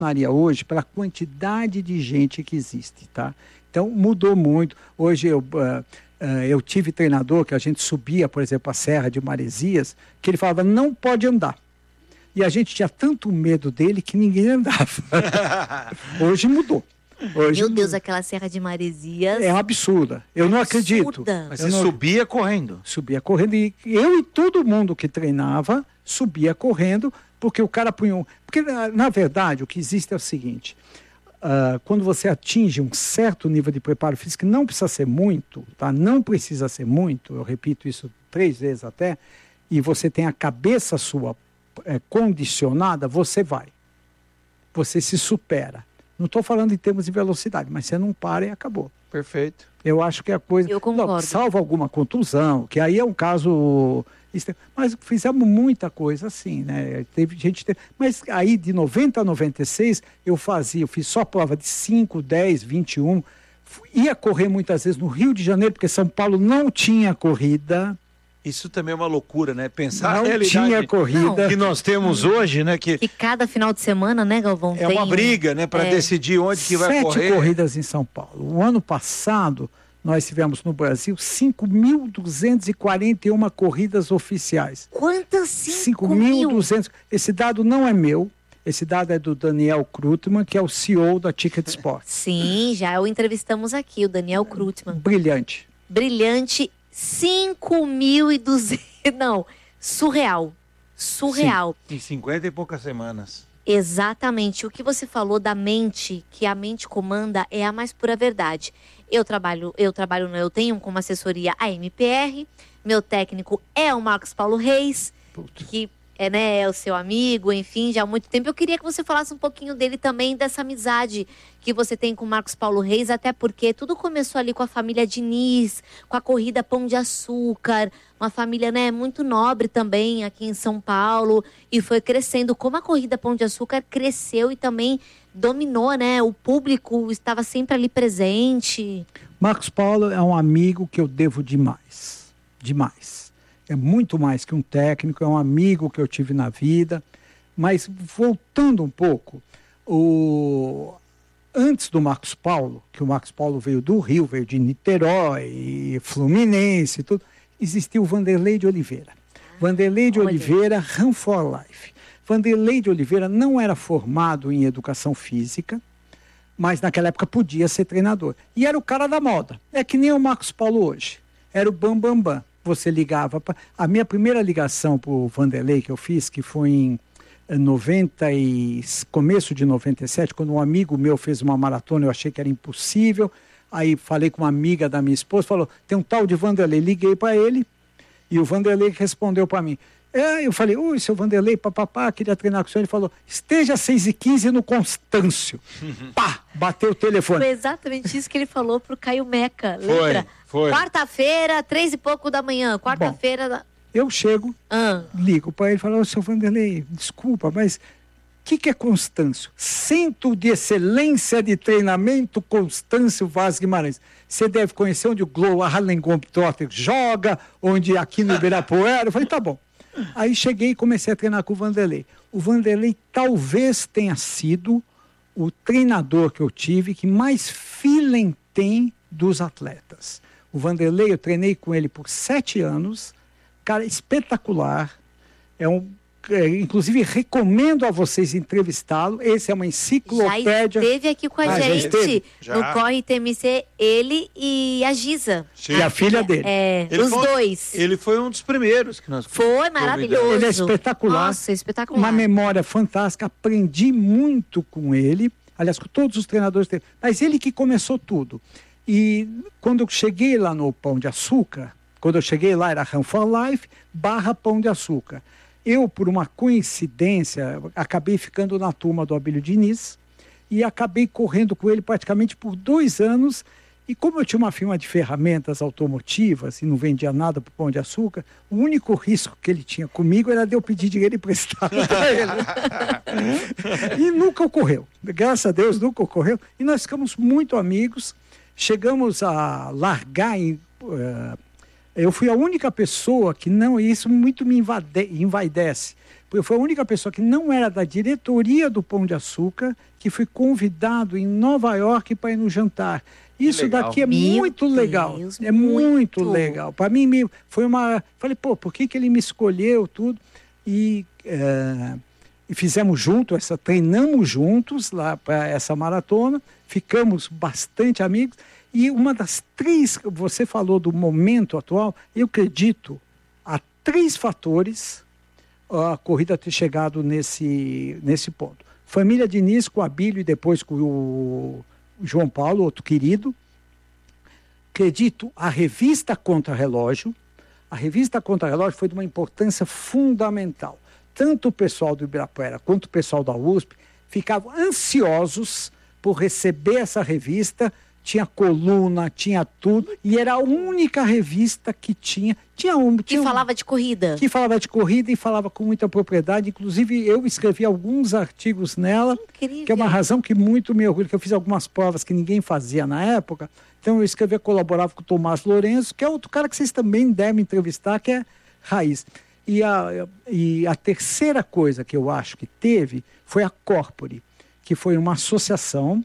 hoje pela quantidade de gente que existe, tá? Então, mudou muito. Hoje eu tive treinador que a gente subia, por exemplo, a Serra de Maresias, que ele falava, não pode andar. E a gente tinha tanto medo dele que ninguém andava. Hoje mudou. Meu Deus, aquela Serra de Maresias... É absurda. Eu não acredito. Mas você subia correndo? Subia correndo. E eu e todo mundo que treinava subia correndo, porque o cara punha... Porque, na verdade, o que existe é o seguinte... quando você atinge um certo nível de preparo físico, não precisa ser muito, tá? Não precisa ser muito, eu repito isso 3 vezes até, e você tem a cabeça sua condicionada, você vai. Você se supera. Não estou falando em termos de velocidade, mas você não para e acabou. Perfeito. Eu acho que a coisa... Eu concordo. Não, salvo alguma contusão, que aí é um caso... Mas fizemos muita coisa assim, né? Teve gente... Mas aí de 90 a 96 eu fiz só prova de 5, 10, 21. Ia correr muitas vezes no Rio de Janeiro, porque São Paulo não tinha corrida. Isso também é uma loucura, né? Pensar não a realidade tinha corrida que nós temos hoje, né? Que cada final de semana, né, Galvão? É uma briga, né? Para decidir onde que vai correr. 7 corridas em São Paulo. O ano passado, nós tivemos no Brasil 5.241 corridas oficiais. Quantas? 5.200? Esse dado não é meu. Esse dado é do Daniel Krutman, que é o CEO da Ticket Sport. Sim, já o entrevistamos aqui, o Daniel Krutman. Brilhante. 5.200. Não, surreal. Surreal. Sim, em 50 e poucas semanas. Exatamente. O que você falou da mente, que a mente comanda, é a mais pura verdade. Eu tenho como assessoria a MPR, meu técnico é o Marcos Paulo Reis, que é o seu amigo, enfim, já há muito tempo. Eu queria que você falasse um pouquinho dele também, dessa amizade que você tem com o Marcos Paulo Reis, até porque tudo começou ali com a família Diniz, com a corrida Pão de Açúcar, uma família, muito nobre também aqui em São Paulo, e foi crescendo. Como a corrida Pão de Açúcar cresceu e também dominou, o público estava sempre ali presente. Marcos Paulo é um amigo que eu devo demais, demais. É muito mais que um técnico, é um amigo que eu tive na vida. Mas voltando um pouco, antes do Marcos Paulo, que o Marcos Paulo veio do Rio, veio de Niterói, Fluminense e tudo, existia o Vanderlei de Oliveira. Vanderlei de Oliveira, Run for Life. Vanderlei de Oliveira não era formado em educação física, mas naquela época podia ser treinador. E era o cara da moda. É que nem o Marcos Paulo hoje. Era o bam, bam, bam. Você ligava... A minha primeira ligação para o Vanderlei que eu fiz, que foi em começo de 97, quando um amigo meu fez uma maratona, eu achei que era impossível. Aí falei com uma amiga da minha esposa, falou, tem um tal de Vanderlei. Liguei para ele e o Vanderlei respondeu para mim. Eu falei, seu Vanderlei, papapá, queria treinar com o senhor. Ele falou, esteja às 6h15 no Constâncio. Pá, bateu o telefone. Foi exatamente isso que ele falou pro Caio Meca, lembra? Foi. Quarta-feira, 3 e pouco da manhã, quarta-feira... Eu chego, ligo para ele e falo, seu Vanderlei, desculpa, mas o que é Constâncio? Centro de Excelência de Treinamento Constâncio Vaz Guimarães. Você deve conhecer onde o Globo Harlem Globetrotter joga, onde aqui no Ibirapuera. Eu falei, tá bom. Aí cheguei e comecei a treinar com o Vanderlei. O Vanderlei talvez tenha sido o treinador que eu tive que mais feeling tem dos atletas. O Vanderlei, eu treinei com ele por 7 anos, cara espetacular, inclusive recomendo a vocês entrevistá-lo, esse é uma enciclopédia. Já esteve aqui com a gente, no Corre TMC, ele e a Giza. E a filha dele. Dois. Ele foi um dos primeiros que nós... Foi maravilhoso. Ele é espetacular. Nossa, espetacular. Uma memória fantástica, aprendi muito com ele, aliás, com todos os treinadores dele, mas ele que começou tudo. E quando eu cheguei lá no Pão de Açúcar, era Run for Life / Pão de Açúcar. Eu, por uma coincidência, acabei ficando na turma do Abílio Diniz e acabei correndo com ele praticamente por 2 anos. E como eu tinha uma firma de ferramentas automotivas e não vendia nada para o Pão de Açúcar, o único risco que ele tinha comigo era de eu pedir dinheiro emprestado para ele. E nunca ocorreu. Graças a Deus, nunca ocorreu. E nós ficamos muito amigos. Chegamos a largar eu fui a única pessoa que não, e isso muito me envaidece, porque foi a única pessoa que não era da diretoria do Pão de Açúcar que foi convidado em Nova York para ir no jantar. Isso daqui é muito legal. É muito legal. Para mim, foi uma... Falei, pô, por que ele me escolheu, tudo? E fizemos juntos, treinamos juntos lá para essa maratona, ficamos bastante amigos. E uma das 3, você falou do momento atual, eu acredito, há 3 fatores a corrida ter chegado nesse ponto. Família Diniz com o Abílio e depois com o João Paulo, outro querido. Acredito, a revista Contra-Relógio. A revista Contra-Relógio foi de uma importância fundamental. Tanto o pessoal do Ibirapuera quanto o pessoal da USP ficavam ansiosos por receber essa revista. Tinha coluna, tinha tudo, e era a única revista que tinha falava de corrida. Que falava de corrida e falava com muita propriedade. Inclusive, eu escrevi alguns artigos nela, Incrível. Que é uma razão que muito me orgulha, que eu fiz algumas provas que ninguém fazia na época. Então, eu escrevia, colaborava com o Tomás Lourenço, que é outro cara que vocês também devem entrevistar, que é raiz. E a terceira coisa que eu acho que teve foi a Corpore, que foi uma associação...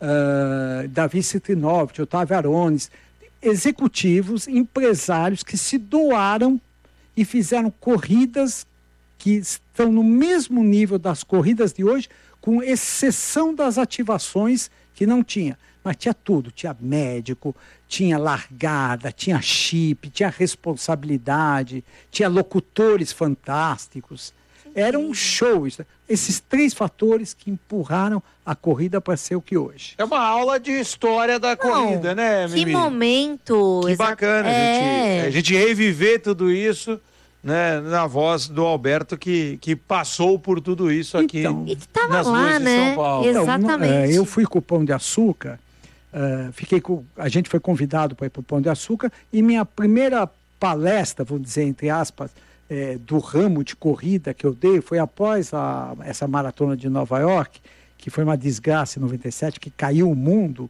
Davi Citrinov, Otávio Arones, executivos, empresários que se doaram e fizeram corridas que estão no mesmo nível das corridas de hoje, com exceção das ativações que não tinha. Mas tinha tudo, tinha médico, tinha largada, tinha chip, tinha responsabilidade, tinha locutores fantásticos. Era um show. Esses 3 fatores que empurraram a corrida para ser o que hoje. É uma aula de história da corrida, né, Mimi? Que momento! Que bacana a gente reviver tudo isso, né, na voz do Alberto que passou por tudo isso aqui. Então, e que estava nas lá, ruas de né? São Paulo. Exatamente. Eu fui com o Pão de Açúcar, a gente foi convidado para ir para o Pão de Açúcar, e minha primeira palestra, vamos dizer, entre aspas, do ramo de corrida que eu dei foi após essa maratona de Nova York, que foi uma desgraça em 97, que caiu o mundo,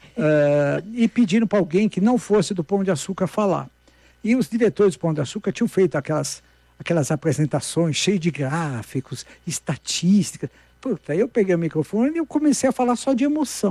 e pediram para alguém que não fosse do Pão de Açúcar falar. E os diretores do Pão de Açúcar tinham feito aquelas apresentações cheias de gráficos, estatísticas. Puta, eu peguei o microfone e eu comecei a falar só de emoção.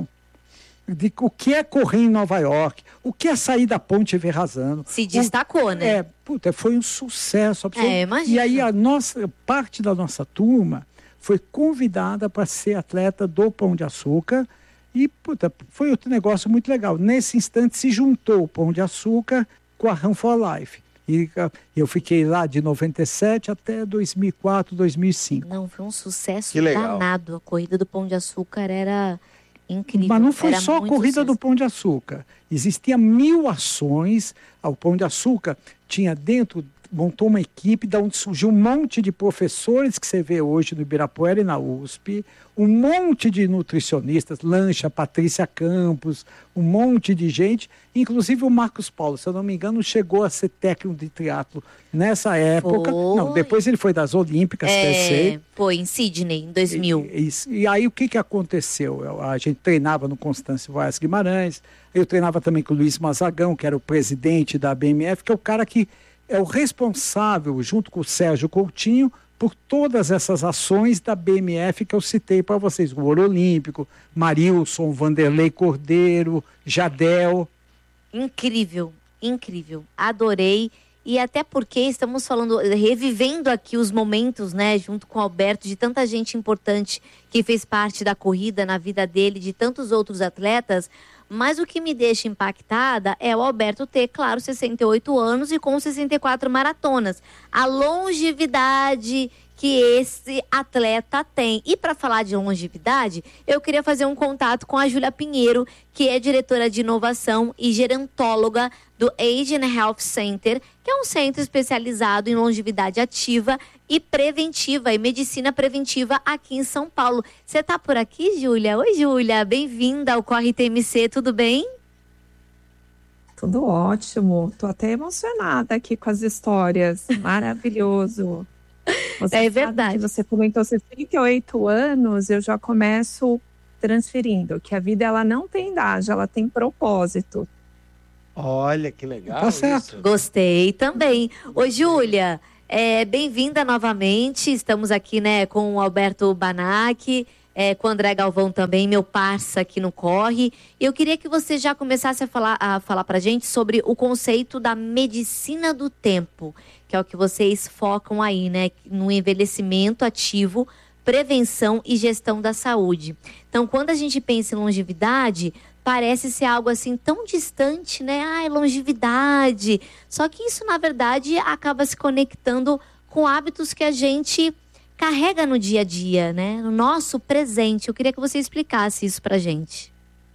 De o que é correr em Nova York, o que é sair da Ponte Verrazano. Se destacou, né? Foi um sucesso absoluto. Imagina. E aí parte da nossa turma foi convidada para ser atleta do Pão de Açúcar e, foi outro negócio muito legal. Nesse instante se juntou o Pão de Açúcar com a Run for Life. E eu fiquei lá de 97 até 2004, 2005. Não, foi um sucesso Que legal. danado. A corrida do Pão de Açúcar era... incrível. Mas não foi só a corrida sucesso. do Pão de Açúcar. Existiam 1000 ações. O Pão de Açúcar tinha dentro, montou uma equipe de onde surgiu um monte de professores que você vê hoje no Ibirapuera e na USP, um monte de nutricionistas, Lancha, Patrícia Campos, um monte de gente, inclusive o Marcos Paulo, se eu não me engano, chegou a ser técnico de triatlo nessa época. Não, depois ele foi das Olímpicas, Foi em Sydney, em 2000. E aí o que aconteceu? A gente treinava no Constâncio Vaz Guimarães, eu treinava também com o Luiz Mazagão, que era o presidente da BMF, que é o cara que é o responsável, junto com o Sérgio Coutinho, por todas essas ações da BMF que eu citei para vocês. O Ouro Olímpico, Marilson, Vanderlei Cordeiro, Jadel. Incrível, incrível. Adorei. E até porque estamos falando, revivendo aqui os momentos, né, junto com o Alberto, de tanta gente importante que fez parte da corrida na vida dele, de tantos outros atletas. Mas o que me deixa impactada é o Alberto ter, claro, 68 anos e com 64 maratonas. A longevidade que esse atleta tem. E para falar de longevidade, eu queria fazer um contato com a Júlia Pinheiro, que é diretora de inovação e gerontóloga do Age and Health Center, que é um centro especializado em longevidade ativa e preventiva, e medicina preventiva aqui em São Paulo. Você tá por aqui, Júlia? Oi, Júlia, bem-vinda ao Corre TMC, tudo bem? Tudo ótimo, tô até emocionada aqui com as histórias, maravilhoso. É verdade. Você comentou 68 anos, eu já começo transferindo, que a vida ela não tem idade, ela tem propósito. Olha, que legal. Tá certo. Isso. Gostei também. Ô, Júlia, Bem-vinda novamente, estamos aqui, né, com o Alberto Banac, com o André Galvão também, meu parça aqui no Corre. Eu queria que você já começasse a falar pra gente sobre o conceito da medicina do tempo, que é o que vocês focam aí, né, no envelhecimento ativo, prevenção e gestão da saúde. Então, quando a gente pensa em longevidade, parece ser algo assim tão distante, né? Longevidade. Só que isso, na verdade, acaba se conectando com hábitos que a gente carrega no dia a dia, né? No nosso presente. Eu queria que você explicasse isso pra gente.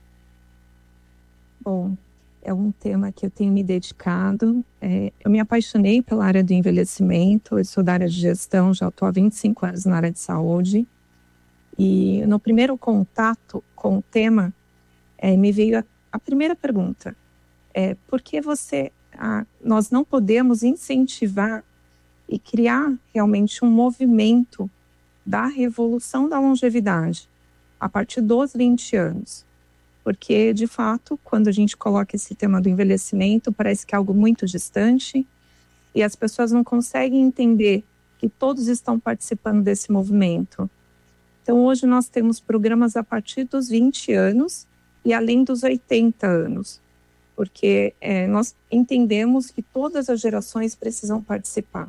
Bom, é um tema que eu tenho me dedicado. Eu me apaixonei pela área do envelhecimento. Eu sou da área de gestão, já estou há 25 anos na área de saúde. E no primeiro contato com o tema, me veio a primeira pergunta. Por que nós não podemos incentivar e criar realmente um movimento da revolução da longevidade a partir dos 20 anos? Porque, de fato, quando a gente coloca esse tema do envelhecimento, parece que é algo muito distante e as pessoas não conseguem entender que todos estão participando desse movimento. Então, hoje nós temos programas a partir dos 20 anos e além dos 80 anos, porque nós entendemos que todas as gerações precisam participar.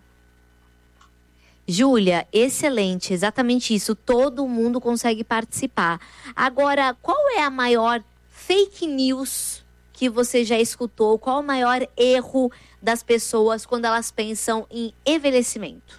Júlia, excelente, exatamente isso, todo mundo consegue participar. Agora, qual é a maior fake news que você já escutou? Qual o maior erro das pessoas quando elas pensam em envelhecimento?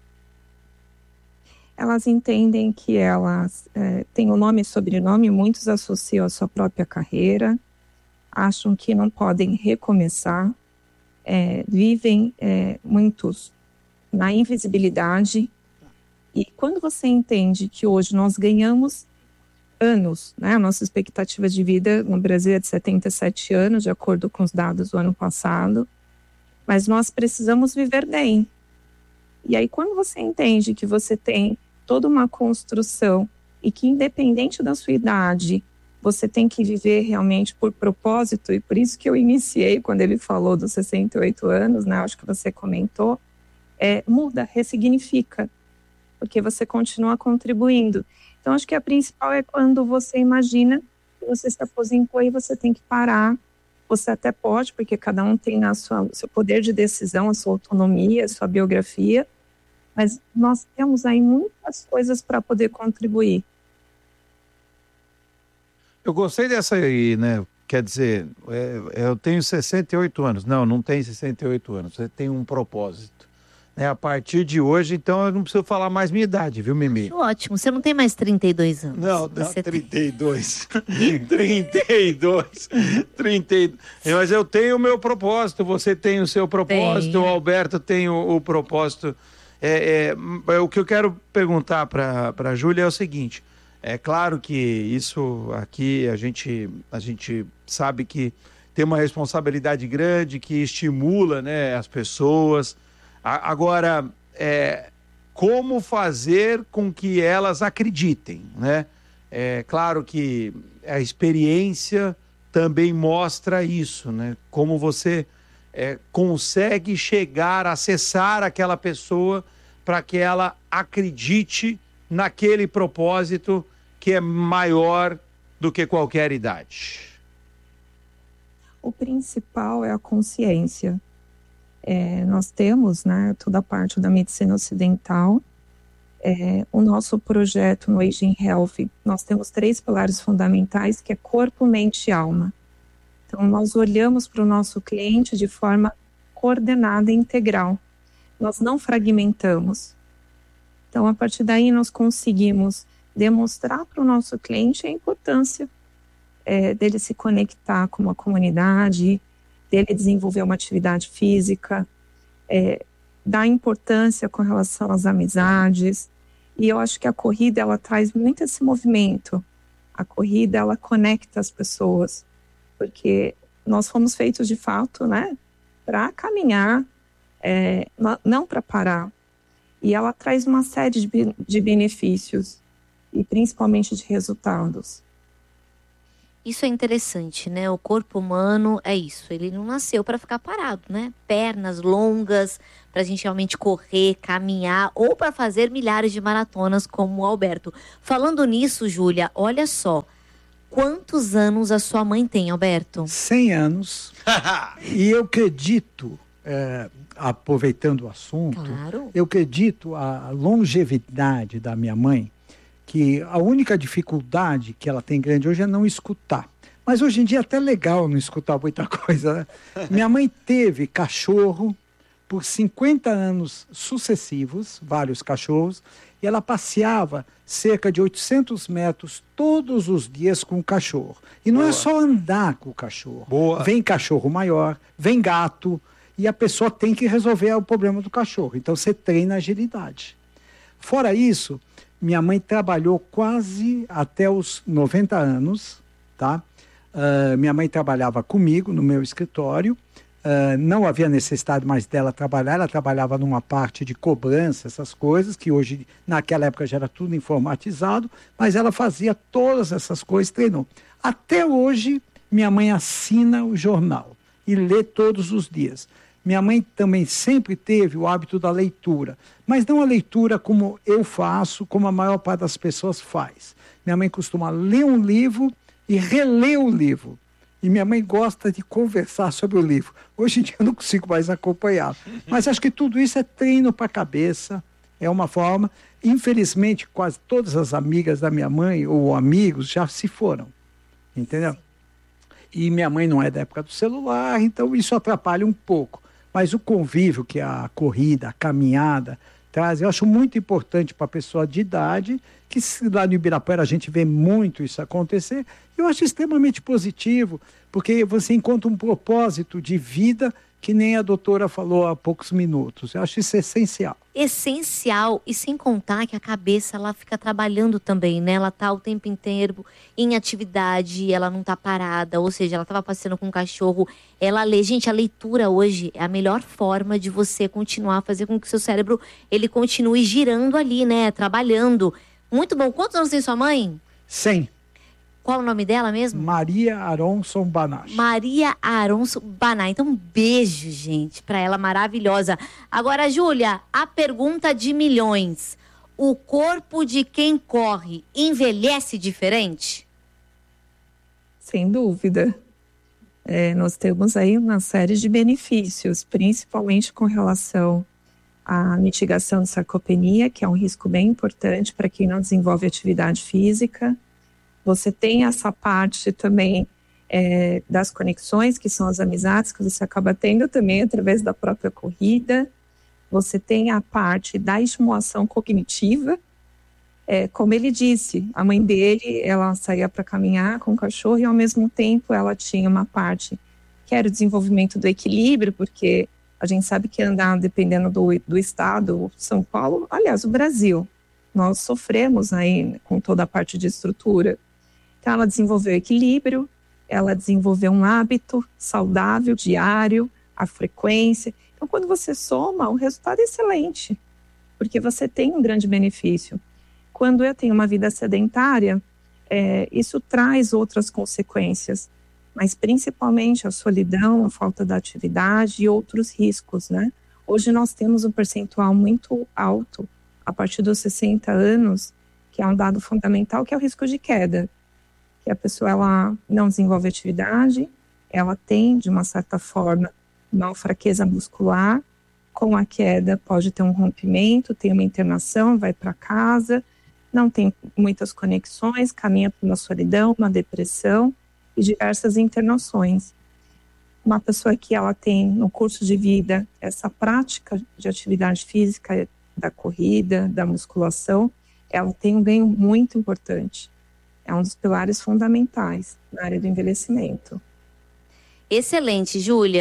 Elas entendem que elas têm o nome e sobrenome, muitos associam a sua própria carreira, acham que não podem recomeçar, vivem muitos na invisibilidade. E quando você entende que hoje nós ganhamos anos, né? A nossa expectativa de vida no Brasil é de 77 anos, de acordo com os dados do ano passado, mas nós precisamos viver bem. E aí, quando você entende que você tem toda uma construção e que, independente da sua idade, você tem que viver realmente por propósito, e por isso que eu iniciei quando ele falou dos 68 anos, né? Acho que você comentou, muda, ressignifica, porque você continua contribuindo. Então, acho que a principal é quando você imagina que você se aposentou e você tem que parar. Você até pode, porque cada um tem o seu poder de decisão, a sua autonomia, a sua biografia, mas nós temos aí muitas coisas para poder contribuir. Eu gostei dessa aí, né? Quer dizer, eu tenho 68 anos. Não tem 68 anos. Você tem um propósito. A partir de hoje, então, eu não preciso falar mais minha idade, viu, Mimi? Ótimo. Você não tem mais 32 anos. Não, 32. 32. Mas eu tenho o meu propósito, você tem o seu propósito, o Alberto tem o propósito. O que eu quero perguntar para a Júlia é o seguinte: é claro que isso aqui a gente sabe que tem uma responsabilidade grande, que estimula, né, as pessoas. Agora, como fazer com que elas acreditem, né? É claro que a experiência também mostra isso, né? Como você consegue chegar, acessar aquela pessoa para que ela acredite naquele propósito que é maior do que qualquer idade. O principal é a consciência. Nós temos, né, toda a parte da medicina ocidental. O nosso projeto no Aging Health, nós temos 3 pilares fundamentais, que é corpo, mente e alma. Então, nós olhamos para o nosso cliente de forma coordenada e integral. Nós não fragmentamos. Então, a partir daí, nós conseguimos demonstrar para o nosso cliente a importância dele se conectar com uma comunidade, dele desenvolver uma atividade física, dar importância com relação às amizades. E eu acho que a corrida, ela traz muito esse movimento. A corrida, ela conecta as pessoas, porque nós fomos feitos de fato, né, para caminhar, não para parar. E ela traz uma série de benefícios, e principalmente de resultados. Isso é interessante, né? O corpo humano é isso, ele não nasceu para ficar parado, né? Pernas longas, para a gente realmente correr, caminhar ou para fazer milhares de maratonas como o Alberto. Falando nisso, Júlia, olha só, quantos anos a sua mãe tem, Alberto? 100 anos. E eu acredito, aproveitando o assunto, Claro. eu acredito a longevidade da minha mãe, que a única dificuldade que ela tem grande hoje é não escutar. Mas hoje em dia é até legal não escutar muita coisa, né? Minha mãe teve cachorro por 50 anos sucessivos, vários cachorros, e ela passeava cerca de 800 metros todos os dias com o cachorro. E não é só andar com o cachorro. Boa. Vem cachorro maior, vem gato, e a pessoa tem que resolver o problema do cachorro. Então você treina agilidade. Fora isso, minha mãe trabalhou quase até os 90 anos, tá? Minha mãe trabalhava comigo no meu escritório. Não havia necessidade mais dela trabalhar, ela trabalhava numa parte de cobrança, essas coisas, que hoje, naquela época, já era tudo informatizado, mas ela fazia todas essas coisas, treinou. Até hoje, minha mãe assina o jornal e lê todos os dias. Minha mãe também sempre teve o hábito da leitura, mas não a leitura como eu faço, como a maior parte das pessoas faz. Minha mãe costuma ler um livro e reler o livro. E minha mãe gosta de conversar sobre o livro. Hoje em dia eu não consigo mais acompanhar. Mas acho que tudo isso é treino para a cabeça, é uma forma. Infelizmente, quase todas as amigas da minha mãe, ou amigos, já se foram. Entendeu? E minha mãe não é da época do celular, então isso atrapalha um pouco. Mas o convívio que a corrida, a caminhada traz, eu acho muito importante para a pessoa de idade, que lá no Ibirapuera a gente vê muito isso acontecer. Eu acho extremamente positivo, porque você encontra um propósito de vida que nem a doutora falou há poucos minutos. Eu acho isso essencial. Essencial, e sem contar que a cabeça ela fica trabalhando também, né? Ela tá o tempo inteiro em atividade, ela não tá parada, ou seja, ela tava passeando com um cachorro, ela lê. Gente, a leitura hoje é a melhor forma de você continuar a fazer com que o seu cérebro ele continue girando ali, né? Trabalhando. Muito bom. Quantos anos tem sua mãe? 100. Qual o nome dela mesmo? Maria Aronson Banach. Maria Aronson Banach. Então, um beijo, gente, para ela maravilhosa. Agora, Júlia, a pergunta de milhões. O corpo de quem corre envelhece diferente? Sem dúvida. Nós temos aí uma série de benefícios, principalmente com relação à mitigação de sarcopenia, que é um risco bem importante para quem não desenvolve atividade física. Você tem essa parte também das conexões, que são as amizades que você acaba tendo também através da própria corrida. Você tem a parte da estimulação cognitiva. Como ele disse, a mãe dele, ela saía para caminhar com o cachorro e ao mesmo tempo ela tinha uma parte que era o desenvolvimento do equilíbrio, porque a gente sabe que andar, dependendo do estado, São Paulo, aliás, o Brasil, nós sofremos aí com toda a parte de estrutura. Então, ela desenvolveu equilíbrio, ela desenvolveu um hábito saudável, diário, a frequência. Então, quando você soma, o resultado é excelente, porque você tem um grande benefício. Quando eu tenho uma vida sedentária, isso traz outras consequências, mas principalmente a solidão, a falta da atividade e outros riscos, né? Hoje nós temos um percentual muito alto, a partir dos 60 anos, que é um dado fundamental, que é o risco de queda. Que a pessoa ela não desenvolve atividade, ela tem, de uma certa forma, uma fraqueza muscular, com a queda pode ter um rompimento, tem uma internação, vai para casa, não tem muitas conexões, caminha para uma solidão, uma depressão e diversas internações. Uma pessoa que ela tem no curso de vida essa prática de atividade física, da corrida, da musculação, ela tem um ganho muito importante. É um dos pilares fundamentais na área do envelhecimento. Excelente, Júlia.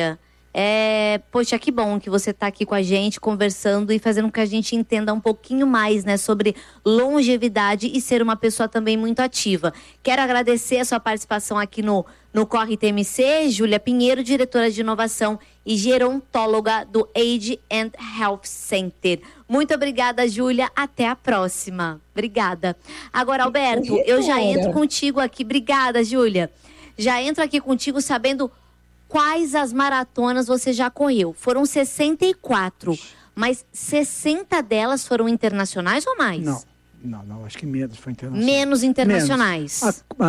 Poxa, que bom que você está aqui com a gente, conversando e fazendo com que a gente entenda um pouquinho mais, né, sobre longevidade e ser uma pessoa também muito ativa. Quero agradecer a sua participação aqui no Corre TMC, Júlia Pinheiro, diretora de inovação e gerontóloga do Age and Health Center. Muito obrigada, Júlia. Até a próxima. Obrigada. Agora, Alberto, eu já entro contigo aqui. Obrigada, Júlia. Já entro aqui contigo sabendo quais as maratonas você já correu. Foram 64, mas 60 delas foram internacionais ou mais? Não, acho que menos foi internacional. Menos internacionais.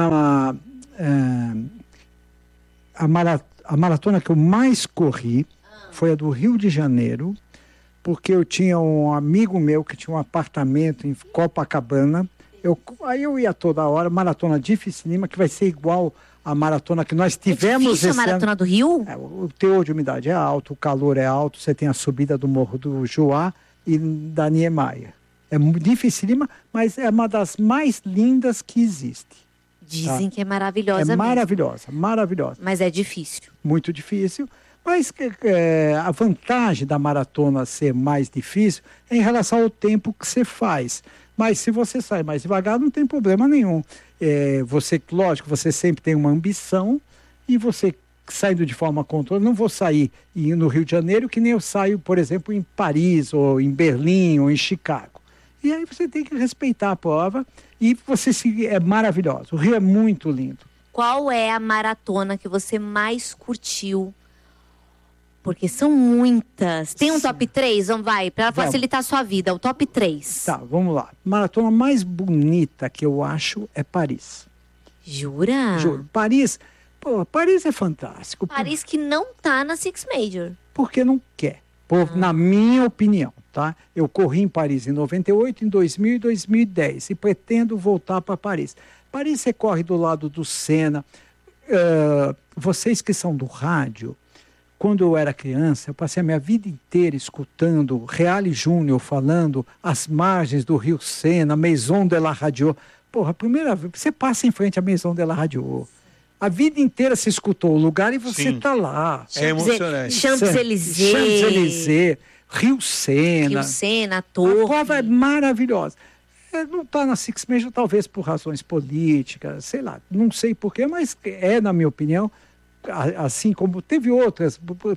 A maratona que eu mais corri foi a do Rio de Janeiro, porque eu tinha um amigo meu que tinha um apartamento em Copacabana. Aí eu ia toda hora, maratona dificílima, que vai ser igual a maratona que nós tivemos. É difícil a maratona do Rio? O teor de umidade é alto, o calor é alto, você tem a subida do Morro do Juá e da Niemeyer. É dificílima, mas é uma das mais lindas que existe. Dizem que é maravilhosa mesmo. Maravilhosa. Mas é difícil. Muito difícil. Mas a vantagem da maratona ser mais difícil é em relação ao tempo que você faz. Mas se você sai mais devagar, não tem problema nenhum. Lógico, você sempre tem uma ambição e você saindo de forma controlada. Não vou sair no Rio de Janeiro que nem eu saio, por exemplo, em Paris, ou em Berlim, ou em Chicago. E aí você tem que respeitar a prova e é maravilhoso. O Rio é muito lindo. Qual é a maratona que você mais curtiu? Porque são muitas. Tem um top 3? Para facilitar a sua vida, o top 3. Tá, vamos lá. Maratona mais bonita que eu acho é Paris. Jura? Juro. Paris é fantástico. Paris que não tá na Six Major. Porque não quer. Na minha opinião, tá? Eu corri em Paris em 98, em 2000 e 2010 e pretendo voltar para Paris. Paris você corre do lado do Senna. Vocês que são do rádio, quando eu era criança, eu passei a minha vida inteira escutando Reale Júnior falando às margens do Rio Sena, Maison de la Radio. A primeira vez, você passa em frente à Maison de la Radio. A vida inteira você escutou o lugar e você está lá. É emocionante. Champs-Élysées, Rio Sena, a Torre. A prova é maravilhosa. Não está na Six Major, talvez por razões políticas, sei lá, não sei porquê, mas na minha opinião, assim como teve outras.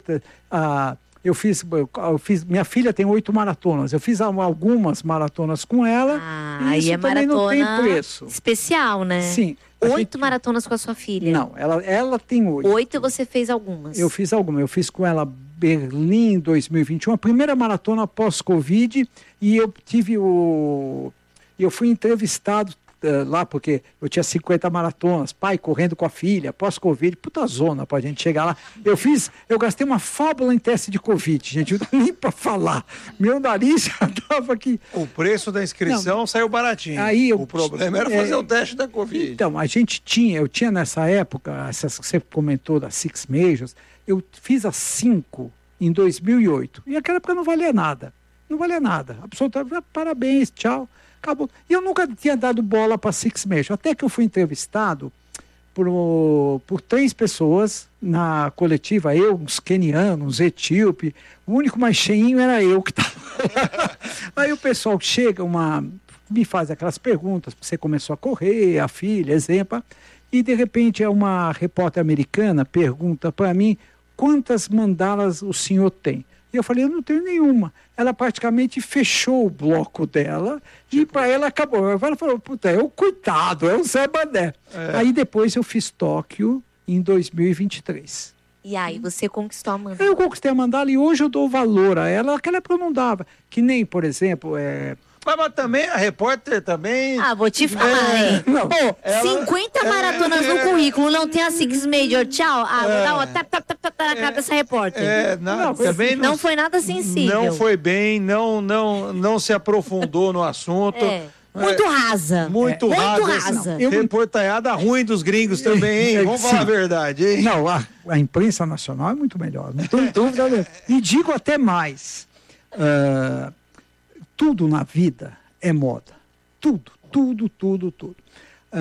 Minha filha tem 8 maratonas, eu fiz algumas maratonas com ela. E isso também não tem preço. Especial, né? Sim. 8 maratonas com a sua filha? Não, ela tem 8. 8 e você fez algumas? Eu fiz algumas. Eu fiz com ela Berlim 2021, a primeira maratona pós-Covid, e eu fui entrevistado lá, porque eu tinha 50 maratonas, pai correndo com a filha, pós-Covid, puta zona pra gente chegar lá. Eu gastei uma fábula em teste de Covid, gente, não dá nem pra falar. Meu nariz já tava aqui. O preço da inscrição saiu baratinho. O problema era fazer o teste da Covid. Então, eu tinha nessa época, essas que você comentou das Six Majors, eu fiz as 5 em 2008, e naquela época não valia nada. Absolutamente, parabéns, tchau. Acabou. E eu nunca tinha dado bola para Six Major, até que eu fui entrevistado por 3 pessoas na coletiva, uns quenianos, uns etíopes, o único mais cheinho era eu que estava lá. Aí o pessoal chega, me faz aquelas perguntas, você começou a correr, a filha, exemplo, e de repente uma repórter americana pergunta para mim, quantas mandalas o senhor tem? E eu falei, eu não tenho nenhuma. Ela praticamente fechou o bloco dela e para ela acabou. Ela falou, coitado, é o Zé Mané. Aí depois eu fiz Tóquio em 2023. E aí você conquistou a mandala? Eu conquistei a mandala e hoje eu dou valor a ela. Naquela época eu não dava. Que nem, por exemplo, Mas também, a repórter também... vou te falar, hein? Não, 50 maratonas no currículo, não tem a Six Major, tchau. Vou dar na cara dessa repórter. Também não foi nada sensível. Não foi bem, não se aprofundou no assunto. Muito rasa. Muito rasa. Reportaiada ruim dos gringos também, hein? Vamos falar a verdade, hein? Não, a imprensa nacional é muito melhor, não tenho dúvida. E digo até mais... tudo na vida é moda. Tudo.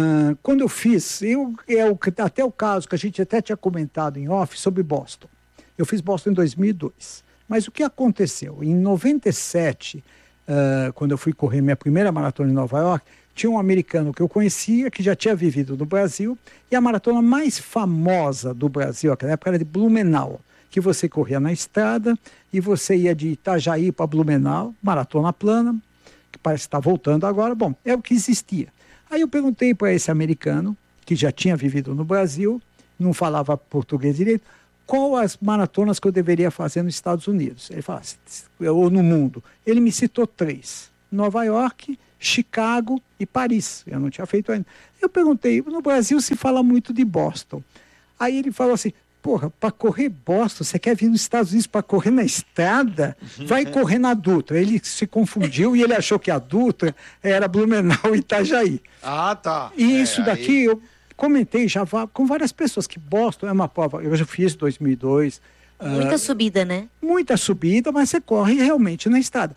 Quando eu fiz, até o caso que a gente até tinha comentado em off sobre Boston. Eu fiz Boston em 2002. Mas o que aconteceu? Em 97, quando eu fui correr minha primeira maratona em Nova York, tinha um americano que eu conhecia, que já tinha vivido no Brasil, e a maratona mais famosa do Brasil, naquela época, era de Blumenau, que você corria na estrada e você ia de Itajaí para Blumenau, maratona plana, que parece que está voltando agora. Bom, é o que existia. Aí eu perguntei para esse americano, que já tinha vivido no Brasil, não falava português direito, qual as maratonas que eu deveria fazer nos Estados Unidos. Ele falou, ou no mundo. Ele me citou 3. Nova York, Chicago e Paris. Eu não tinha feito ainda. Eu perguntei, no Brasil se fala muito de Boston. Aí ele falou assim, porra, para correr Boston, você quer vir nos Estados Unidos para correr na estrada? Vai correr na Dutra. Ele se confundiu e ele achou que a Dutra era Blumenau e Itajaí. Ah, tá. E isso daqui eu comentei já com várias pessoas, que Boston é uma prova, eu já fiz em 2002. Muita subida, né? Muita subida, mas você corre realmente na estrada.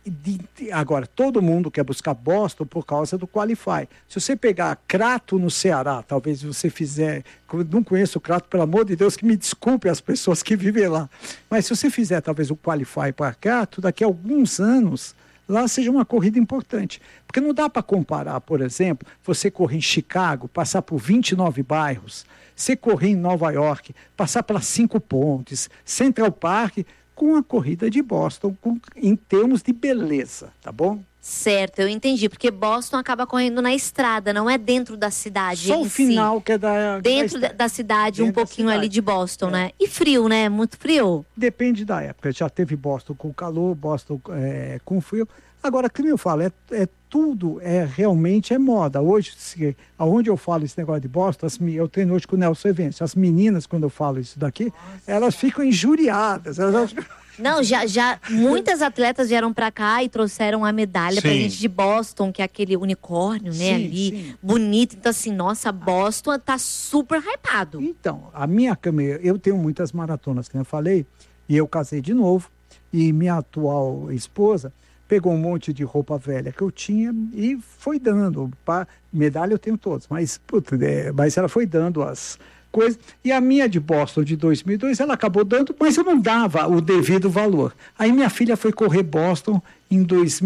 Agora, todo mundo quer buscar Boston por causa do Qualify. Se você pegar Crato no Ceará, talvez você fizer... Eu não conheço o Crato, pelo amor de Deus, que me desculpe as pessoas que vivem lá. Mas se você fizer talvez o Qualify para Crato, daqui a alguns anos, lá seja uma corrida importante. Porque não dá para comparar, por exemplo, você correr em Chicago, passar por 29 bairros, você correr em Nova York, passar pelas 5 pontes, Central Park, com a corrida de Boston, em termos de beleza, tá bom? Certo, eu entendi, porque Boston acaba correndo na estrada, não é dentro da cidade. Só o final que é dentro da cidade, um pouquinho ali de Boston, né? E frio, né? Muito frio. Depende da época. Já teve Boston com calor, Boston com frio. Agora, como eu falo, tudo realmente é moda. Hoje, aonde eu falo esse negócio de Boston, eu treino hoje com o Nelson Evento. As meninas, quando eu falo isso daqui, elas ficam injuriadas. Não, já muitas atletas vieram pra cá e trouxeram a medalha pra gente de Boston, que é aquele unicórnio, né, ali, bonito. Então, assim, nossa, Boston tá super hypado. Então, a minha câmera, eu tenho muitas maratonas, como eu falei, e eu casei de novo, e minha atual esposa pegou um monte de roupa velha que eu tinha e foi dando. Medalha eu tenho todas, mas ela foi dando as coisas. E a minha de Boston de 2002, ela acabou dando, mas eu não dava o devido valor. Aí minha filha foi correr Boston em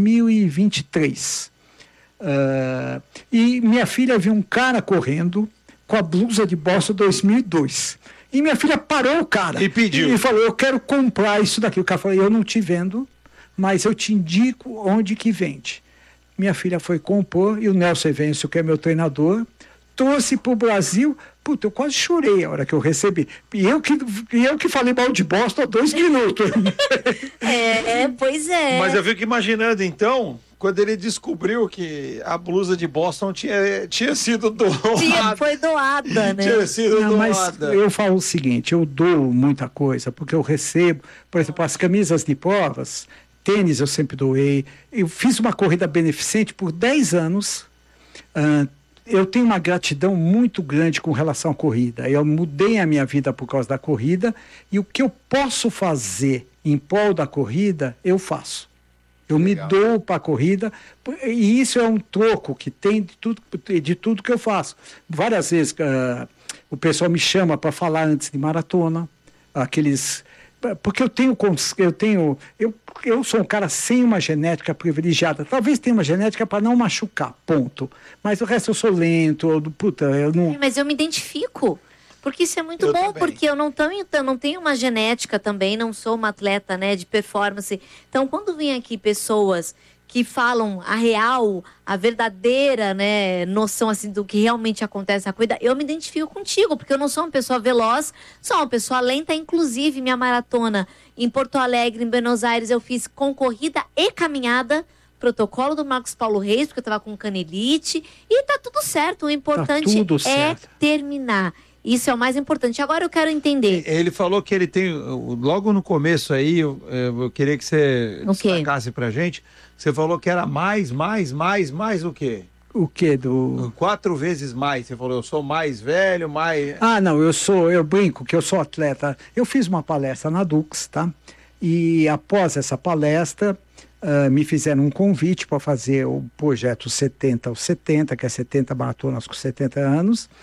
2023. E minha filha viu um cara correndo com a blusa de Boston 2002. E minha filha parou o cara. E pediu. E falou, eu quero comprar isso daqui. O cara falou, eu não te vendo, mas eu te indico onde que vende. Minha filha foi compor e o Nelson Evêncio, que é meu treinador, trouxe para o Brasil. Puta, eu quase chorei a hora que eu recebi. E eu que falei mal de Boston há 2 minutos. Pois é. Mas eu fico imaginando, então, quando ele descobriu que a blusa de Boston tinha sido doada. Foi doada, né? Tinha sido doada. Mas eu falo o seguinte, eu dou muita coisa, porque eu recebo, por exemplo, as camisas de provas, tênis eu sempre doei. Eu fiz uma corrida beneficente por 10 anos. Eu tenho uma gratidão muito grande com relação à corrida. Eu mudei a minha vida por causa da corrida e o que eu posso fazer em prol da corrida, eu faço. Eu me dou para a corrida e isso é um troco que tem de tudo que eu faço. Várias vezes o pessoal me chama para falar antes de maratona, porque eu sou um cara sem uma genética privilegiada. Talvez tenha uma genética para não machucar, ponto. Mas o resto eu sou lento, eu não... Mas eu me identifico, porque isso é muito bom, também. Porque eu não tenho uma genética também, não sou uma atleta, né, de performance. Então, quando vem aqui pessoas que falam a real, a verdadeira, né, noção assim do que realmente acontece na corrida, eu me identifico contigo, porque eu não sou uma pessoa veloz, sou uma pessoa lenta. Inclusive minha maratona em Porto Alegre, em Buenos Aires, eu fiz com corrida e caminhada, protocolo do Marcos Paulo Reis, porque eu tava com canelite, e tá tudo certo. O importante terminar. Isso é o mais importante. Agora eu quero entender. Ele falou que ele tem, logo no começo aí, eu queria que você destacasse pra gente, você falou que era mais o quê? O quê? 4 vezes mais. Você falou, eu sou mais velho, mais... não, eu brinco que eu sou atleta. Eu fiz uma palestra na Dux, tá? E após essa palestra, me fizeram um convite para fazer o projeto 70 aos 70, que é 70 maratonas com 70 anos.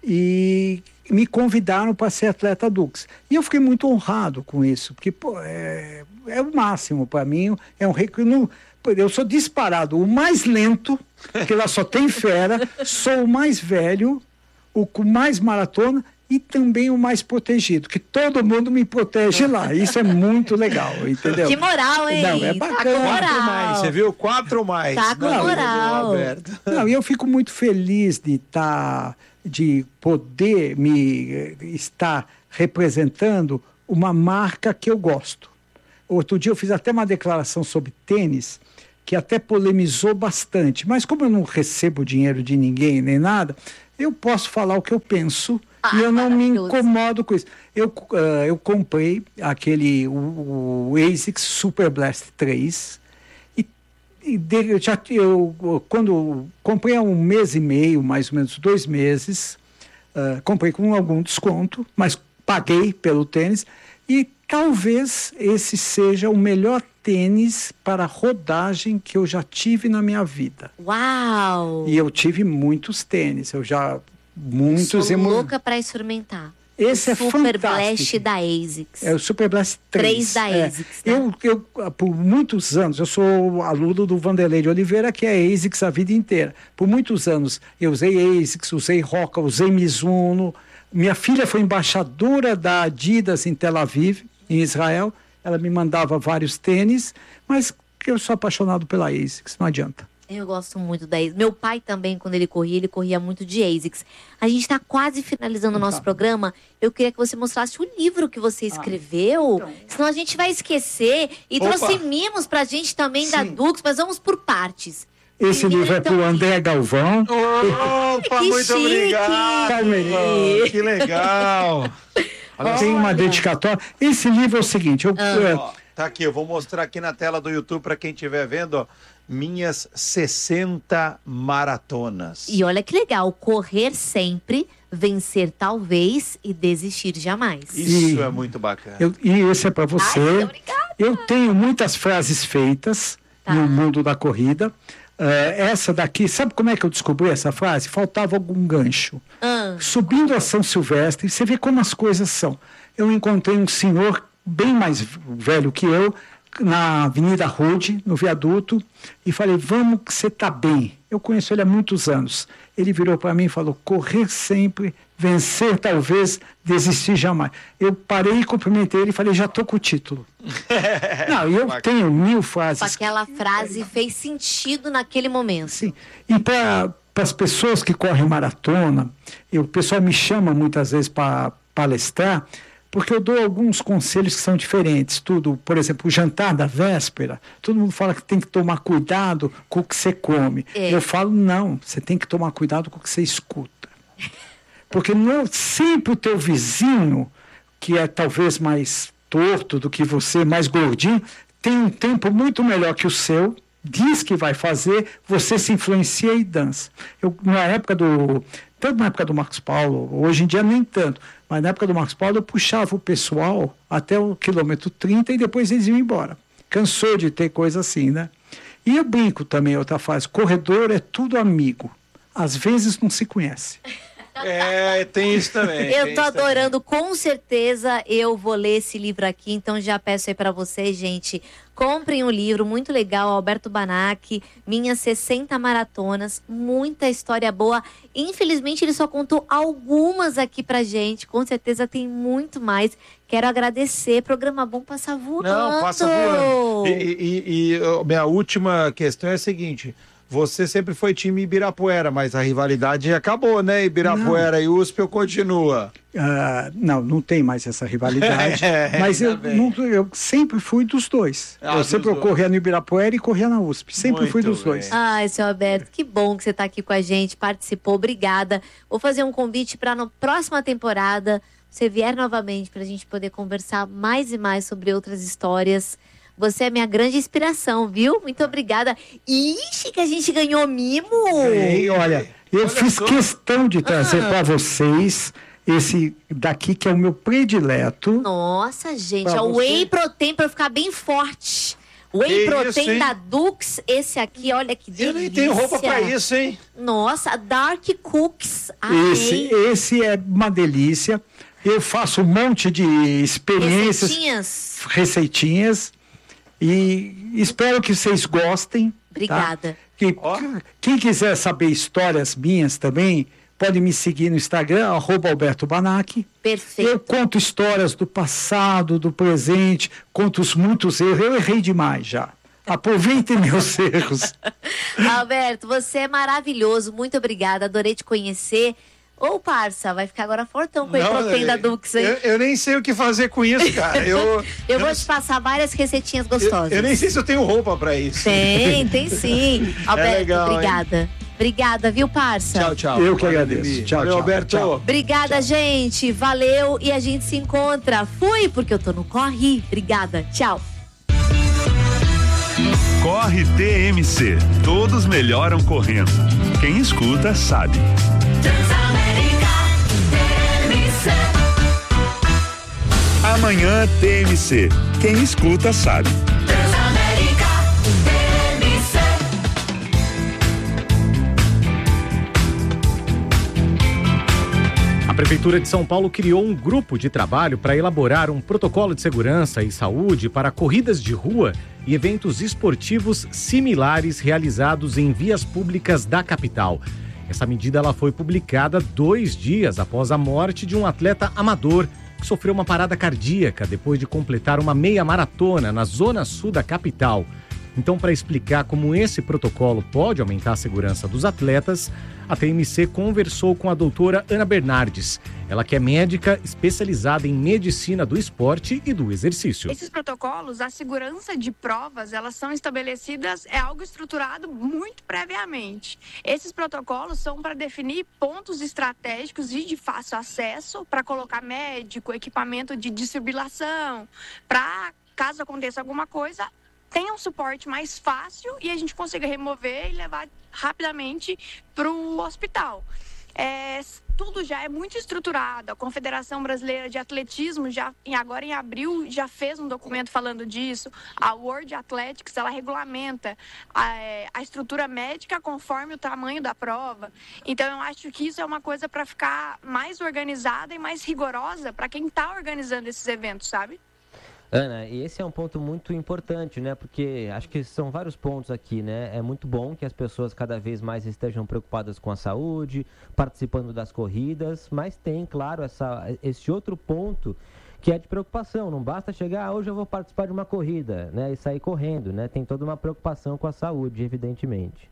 e me convidaram para ser atleta Dux. E eu fiquei muito honrado com isso, porque pô, é o máximo para mim, eu sou disparado, o mais lento, porque lá só tem fera, sou o mais velho, o com mais maratona e também o mais protegido, que todo mundo me protege lá. Isso é muito legal, entendeu? Que moral, hein? Não, é bacana. Tá com moral. 4 mais, você viu? 4 mais. Tá com moral. Não, e eu fico muito feliz de poder estar representando uma marca que eu gosto. Outro dia eu fiz até uma declaração sobre tênis, que até polemizou bastante. Mas como eu não recebo dinheiro de ninguém nem nada, eu posso falar o que eu penso e eu não me incomodo com isso. Eu comprei o ASICS Super Blast 3 quando comprei há 1 mês e meio, mais ou menos 2 meses, comprei com algum desconto, mas paguei pelo tênis e talvez esse seja o melhor tênis para rodagem que eu já tive na minha vida. Uau! E eu tive muitos tênis, Sou louca para experimentar. Esse é Super fantástico. Blast da ASICS. É o Super Blast 3. 3 da ASICS. Né? Eu, por muitos anos, eu sou aluno do Vanderlei de Oliveira, que é ASICS a vida inteira. Por muitos anos eu usei ASICS, usei Roca, usei Mizuno. Minha filha foi embaixadora da Adidas em Tel Aviv, em Israel. Ela me mandava vários tênis, mas eu sou apaixonado pela ASICS, não adianta. Eu gosto muito da ASICS. Meu pai também, quando ele corria muito de ASICS. A gente está quase finalizando o nosso programa. Eu queria que você mostrasse o livro que você escreveu. Senão a gente vai esquecer. E trouxe mimos pra gente também da Dux, mas vamos por partes. Esse livro é pro André Galvão. Opa, que muito chique. obrigado. Que legal. Tem uma dedicatória. Esse livro é o seguinte. Tá aqui, eu vou mostrar aqui na tela do YouTube para quem estiver vendo, ó. Minhas 60 maratonas. E olha que legal, correr sempre, vencer talvez e desistir jamais. Isso é muito bacana. E esse é para você. Ai, obrigada. Eu tenho muitas frases feitas no mundo da corrida. Essa daqui, sabe como é que eu descobri essa frase? Faltava algum gancho. Subindo a São Silvestre, você vê como as coisas são. Eu encontrei um senhor bem mais velho que eu, na Avenida Rude, no viaduto, e falei, vamos que você está bem. Eu conheço ele há muitos anos. Ele virou para mim e falou, correr sempre, vencer talvez, desistir jamais. Eu parei e cumprimentei ele e falei, já estou com o título. Não, eu tenho 1000 frases. Aquela frase fez sentido naquele momento. Sim, e para as pessoas que correm maratona, o pessoal me chama muitas vezes para palestrar, porque eu dou alguns conselhos que são diferentes. Por exemplo, o jantar da véspera, todo mundo fala que tem que tomar cuidado com o que você come. Eu falo, não, você tem que tomar cuidado com o que você escuta. Porque não sempre o teu vizinho, que é talvez mais torto do que você, mais gordinho, tem um tempo muito melhor que o seu, diz que vai fazer, você se influencia e dança. Tanto na época do Marcos Paulo, hoje em dia nem tanto, mas na época do Marcos Paulo eu puxava o pessoal até o quilômetro 30 e depois eles iam embora. Cansou de ter coisa assim, né? E eu brinco também, outra frase, corredor é tudo amigo, às vezes não se conhece. Tem isso também. Eu tô adorando, com certeza eu vou ler esse livro aqui, então já peço aí pra vocês, gente, comprem um livro muito legal, Alberto Banac, Minhas 60 Maratonas, muita história boa. Infelizmente ele só contou algumas aqui pra gente, com certeza tem muito mais. Quero agradecer, programa bom, passa voando. Não, passa voando. E minha última questão é a seguinte... Você sempre foi time Ibirapuera, mas a rivalidade acabou, né? Ibirapuera e USP continua. Não tem mais essa rivalidade. Mas eu sempre fui dos dois. Eu corria no Ibirapuera e corria na USP. Sempre fui dos dois. Ai, seu Alberto, que bom que você está aqui com a gente, participou, obrigada. Vou fazer um convite para na próxima temporada você vier novamente para a gente poder conversar mais e mais sobre outras histórias. Você é minha grande inspiração, viu? Muito obrigada. Ixi, que a gente ganhou mimo! Olha, eu fiz questão de trazer para vocês esse daqui, que é o meu predileto. Nossa, gente, é o Whey Protein para ficar bem forte. Whey Protein da Dux, esse aqui, olha que delícia. Eu nem tenho roupa pra isso, hein? Nossa, Dark Cooks. Esse é uma delícia. Eu faço um monte de experiências, receitinhas e espero que vocês gostem. Obrigada. Tá? Quem quiser saber histórias minhas também, pode me seguir no Instagram, @AlbertoBanach. Perfeito. Eu conto histórias do passado, do presente, conto muitos erros. Eu errei demais já. Aproveitem meus erros. Alberto, você é maravilhoso. Muito obrigada. Adorei te conhecer. Ô, parça, vai ficar agora fortão com o proteína da Dux, hein? Eu nem sei o que fazer com isso, cara. Eu vou te passar várias receitinhas gostosas. Eu nem sei se eu tenho roupa pra isso. Tem sim. Alberto, legal, obrigada. Hein? Obrigada, viu, parça? Tchau, tchau. Eu que agradeço. Tchau, valeu, tchau. Alberto. Tchau. Obrigada, gente. Valeu e a gente se encontra. Fui, porque eu tô no corre. Obrigada. Tchau. Corre TMC. Todos melhoram correndo. Quem escuta sabe. Amanhã TMC. Quem escuta sabe. A Prefeitura de São Paulo criou um grupo de trabalho para elaborar um protocolo de segurança e saúde para corridas de rua e eventos esportivos similares realizados em vias públicas da capital. Essa medida ela foi publicada 2 dias após a morte de um atleta amador que sofreu uma parada cardíaca depois de completar uma meia maratona na zona sul da capital. Então, para explicar como esse protocolo pode aumentar a segurança dos atletas, a TMC conversou com a doutora Ana Bernardes. Ela que é médica especializada em medicina do esporte e do exercício. Esses protocolos, a segurança de provas, elas são estabelecidas, é algo estruturado muito previamente. Esses protocolos são para definir pontos estratégicos e de fácil acesso, para colocar médico, equipamento de desfibrilação, para, caso aconteça alguma coisa, tenha um suporte mais fácil e a gente consiga remover e levar rapidamente para o hospital. Tudo já é muito estruturado. A Confederação Brasileira de Atletismo, agora em abril, já fez um documento falando disso. A World Athletics, ela regulamenta a estrutura médica conforme o tamanho da prova. Então, eu acho que isso é uma coisa para ficar mais organizada e mais rigorosa para quem está organizando esses eventos, sabe? Ana, e esse é um ponto muito importante, né? Porque acho que são vários pontos aqui, né? É muito bom que as pessoas cada vez mais estejam preocupadas com a saúde, participando das corridas, mas tem, claro, esse outro ponto que é de preocupação. Não basta chegar, hoje eu vou participar de uma corrida, né? E sair correndo, né? Tem toda uma preocupação com a saúde, evidentemente.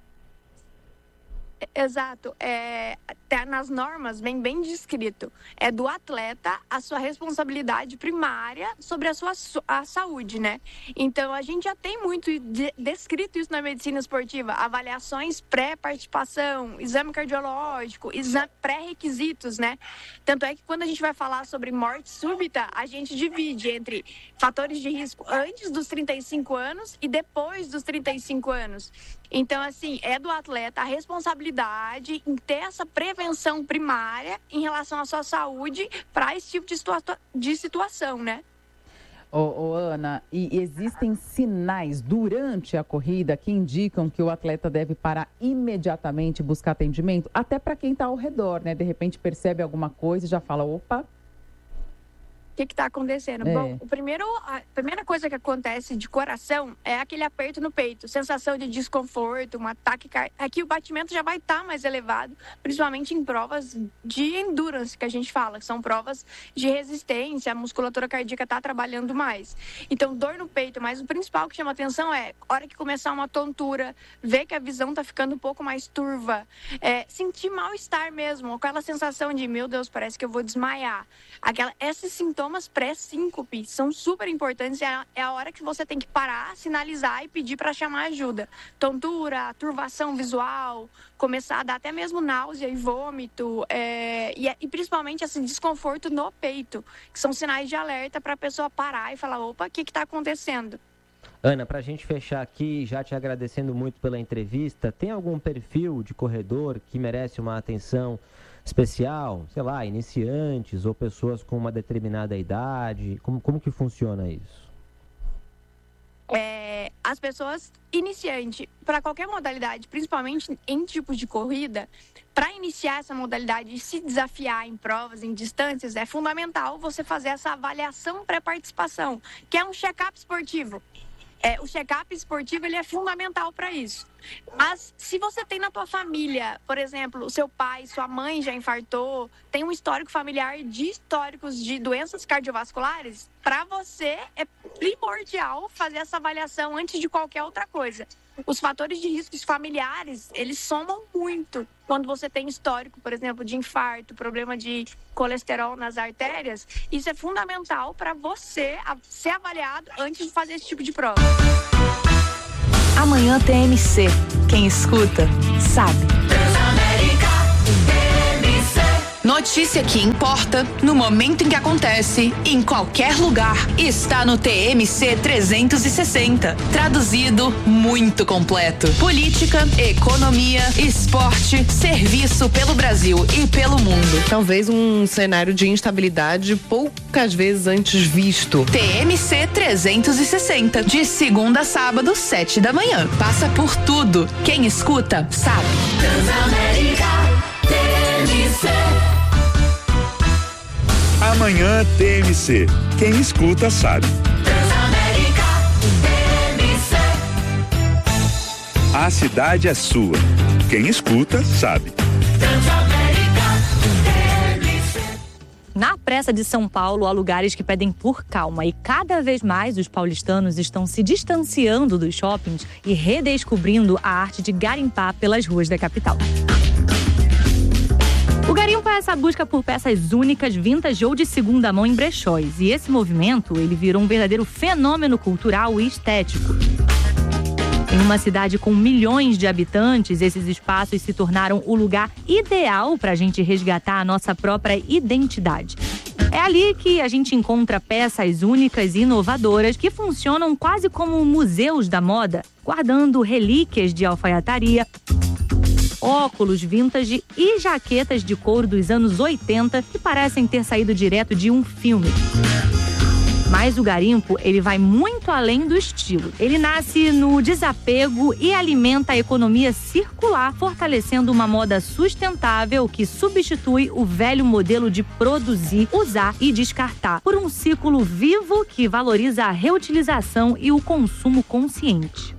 Exato. Nas normas vem bem descrito. É do atleta a sua responsabilidade primária sobre a saúde, né? Então, a gente já tem muito descrito isso na medicina esportiva. Avaliações pré-participação, exame cardiológico, pré-requisitos, né? Tanto é que quando a gente vai falar sobre morte súbita, a gente divide entre fatores de risco antes dos 35 anos e depois dos 35 anos. Então, assim, é do atleta a responsabilidade em ter essa prevenção primária em relação à sua saúde para esse tipo de situação, né? Ana, e existem sinais durante a corrida que indicam que o atleta deve parar imediatamente e buscar atendimento? Até para quem está ao redor, né? De repente percebe alguma coisa e já fala, opa... O que está acontecendo? Bom, a primeira coisa que acontece de coração é aquele aperto no peito, sensação de desconforto, um ataque cardíaco. Aqui o batimento já vai estar mais elevado, principalmente em provas de endurance, que a gente fala, que são provas de resistência, a musculatura cardíaca está trabalhando mais. Então, dor no peito, mas o principal que chama atenção é, a hora que começar uma tontura, ver que a visão está ficando um pouco mais turva, sentir mal-estar mesmo, aquela sensação de, meu Deus, parece que eu vou desmaiar. Esses sintomas pré-síncope são super importantes, é a hora que você tem que parar, sinalizar e pedir para chamar ajuda. Tontura, turvação visual, começar a dar até mesmo náusea e vômito, e principalmente esse desconforto no peito, que são sinais de alerta para a pessoa parar e falar, opa, o que está acontecendo? Ana, para a gente fechar aqui, já te agradecendo muito pela entrevista, tem algum perfil de corredor que merece uma atenção especial, sei lá, iniciantes ou pessoas com uma determinada idade? Como que funciona isso? as pessoas iniciantes, para qualquer modalidade, principalmente em tipos de corrida, para iniciar essa modalidade e se desafiar em provas, em distâncias, é fundamental você fazer essa avaliação pré-participação, que é um check-up esportivo. O check-up esportivo ele é fundamental para isso. Mas se você tem na tua família, por exemplo, o seu pai, sua mãe já infartou, tem um histórico familiar de históricos de doenças cardiovasculares, para você é primordial fazer essa avaliação antes de qualquer outra coisa. Os fatores de riscos familiares, eles somam muito. Quando você tem histórico, por exemplo, de infarto, problema de colesterol nas artérias, isso é fundamental para você ser avaliado antes de fazer esse tipo de prova. Amanhã TMC. Quem escuta, sabe. Notícia que importa, no momento em que acontece, em qualquer lugar, está no TMC 360. Traduzido, muito completo. Política, economia, esporte, serviço pelo Brasil e pelo mundo. Talvez um cenário de instabilidade poucas vezes antes visto. TMC 360, de segunda a sábado, 7 da manhã. Passa por tudo. Quem escuta, sabe. Transamérica, TMC. Amanhã TMC. Quem escuta sabe. Transamérica, TMC. A cidade é sua. Quem escuta sabe. Transamérica, TMC. Na Praça de São Paulo, há lugares que pedem por calma e cada vez mais os paulistanos estão se distanciando dos shoppings e redescobrindo a arte de garimpar pelas ruas da capital. O garimpo é essa busca por peças únicas, vintage ou de segunda mão em brechóis. E esse movimento, ele virou um verdadeiro fenômeno cultural e estético. Em uma cidade com milhões de habitantes, esses espaços se tornaram o lugar ideal para a gente resgatar a nossa própria identidade. É ali que a gente encontra peças únicas e inovadoras que funcionam quase como museus da moda, guardando relíquias de alfaiataria, óculos vintage e jaquetas de couro dos anos 80 que parecem ter saído direto de um filme. Mas o garimpo, ele vai muito além do estilo. Ele nasce no desapego e alimenta a economia circular, fortalecendo uma moda sustentável que substitui o velho modelo de produzir, usar e descartar por um ciclo vivo que valoriza a reutilização e o consumo consciente.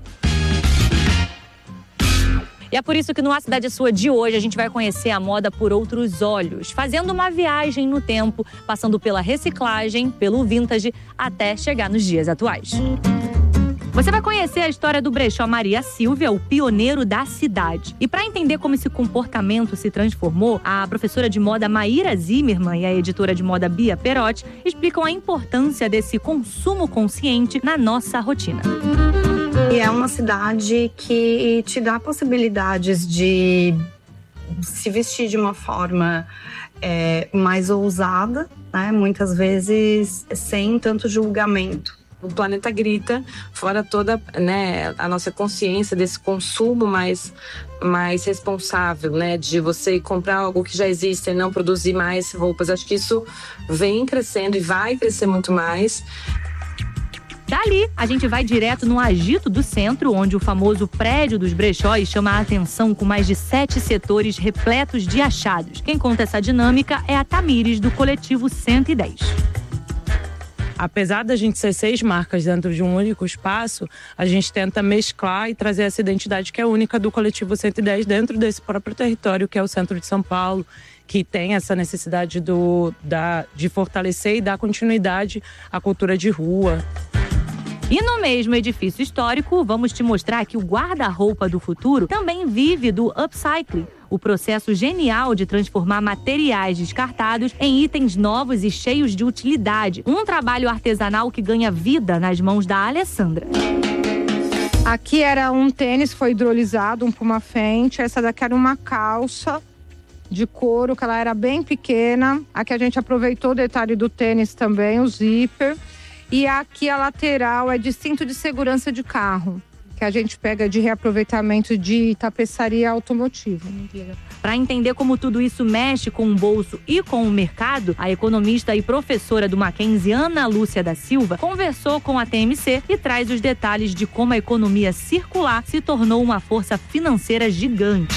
E é por isso que no A Cidade é Sua de hoje a gente vai conhecer a moda por outros olhos, fazendo uma viagem no tempo, passando pela reciclagem, pelo vintage, até chegar nos dias atuais. Você vai conhecer a história do brechó Maria Silvia, o pioneiro da cidade. E para entender como esse comportamento se transformou, a professora de moda Maíra Zimmermann e a editora de moda Bia Perotti explicam a importância desse consumo consciente na nossa rotina. E é uma cidade que te dá possibilidades de se vestir de uma forma mais ousada, né? Muitas vezes sem tanto julgamento. O planeta grita, fora toda, né, a nossa consciência desse consumo mais responsável, né, de você comprar algo que já existe e não produzir mais roupas. Acho que isso vem crescendo e vai crescer muito mais. Dali, a gente vai direto no Agito do Centro, onde o famoso prédio dos brechóis chama a atenção com mais de 7 setores repletos de achados. Quem conta essa dinâmica é a Tamires, do coletivo 110. Apesar da gente ser 6 marcas dentro de um único espaço, a gente tenta mesclar e trazer essa identidade que é única do coletivo 110 dentro desse próprio território, que é o centro de São Paulo, que tem essa necessidade de fortalecer e dar continuidade à cultura de rua. E no mesmo edifício histórico, vamos te mostrar que o guarda-roupa do futuro também vive do upcycling, o processo genial de transformar materiais descartados em itens novos e cheios de utilidade. Um trabalho artesanal que ganha vida nas mãos da Alessandra. Aqui era um tênis, foi hidrolisado, um Puma Fenty. Essa daqui era uma calça de couro, que ela era bem pequena. Aqui a gente aproveitou o detalhe do tênis também, o zíper. E aqui a lateral é de cinto de segurança de carro, que que a gente pega de reaproveitamento de tapeçaria automotiva. Para entender como tudo isso mexe com o bolso e com o mercado, a economista e professora do Mackenzie, Ana Lúcia da Silva, conversou com a TMC e traz os detalhes de como a economia circular se tornou uma força financeira gigante.